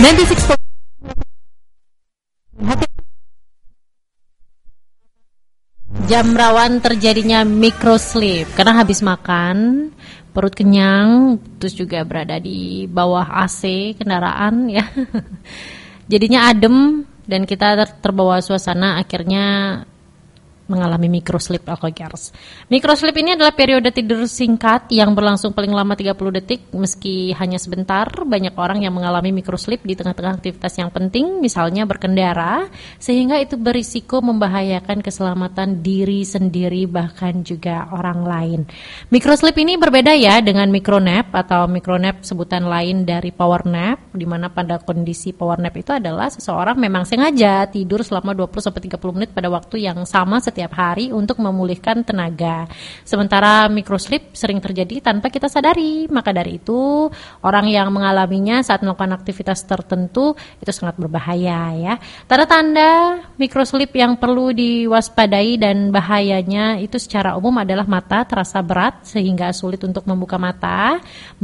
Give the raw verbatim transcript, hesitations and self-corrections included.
enam puluh enam jam rawan terjadinya microsleep karena habis makan, perut kenyang, terus juga berada di bawah A C kendaraan ya. Jadinya adem dan kita ter- terbawa suasana, akhirnya mengalami microsleep alkogers. Microsleep ini adalah periode tidur singkat yang berlangsung paling lama tiga puluh detik meski hanya sebentar. Banyak orang yang mengalami microsleep di tengah-tengah aktivitas yang penting, misalnya berkendara, sehingga itu berisiko membahayakan keselamatan diri sendiri bahkan juga orang lain. Microsleep ini berbeda ya dengan micronap atau micronap sebutan lain dari power nap, di mana pada kondisi power nap itu adalah seseorang memang sengaja tidur selama dua puluh sampai tiga puluh menit pada waktu yang sama setiap hari untuk memulihkan tenaga. Sementara microsleep sering terjadi tanpa kita sadari. Maka dari itu, orang yang mengalaminya saat melakukan aktivitas tertentu itu sangat berbahaya ya. Tanda-tanda microsleep yang perlu diwaspadai dan bahayanya itu secara umum adalah mata terasa berat sehingga sulit untuk membuka mata.